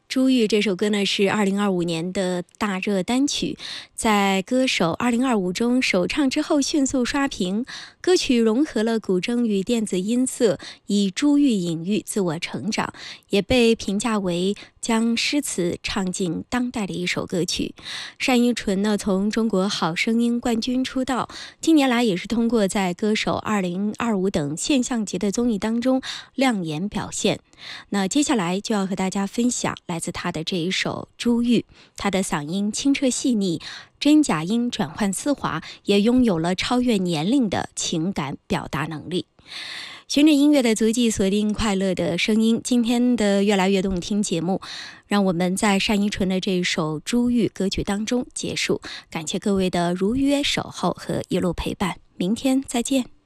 朱玉这首歌呢是2025年的大热单曲，在歌手2025中首唱之后迅速刷屏。歌曲融合了古筝与电子音色，以朱玉隐喻自我成长，也被评价为将诗词唱进当代的一首歌曲。单依纯呢从中国好声音冠军出道，近年来也是通过在歌手2025等现象级的综艺当中亮眼表现。那接下来就要和大家分享来自他的这一首《朱玉》，他的嗓音清澈细腻，真假音转换丝滑，也拥有了超越年龄的情感表达能力。循着音乐的足迹，锁定快乐的声音。今天的越来越动听节目，让我们在单依纯的这一首《朱玉》歌曲当中结束。感谢各位的如约守候和一路陪伴，明天再见。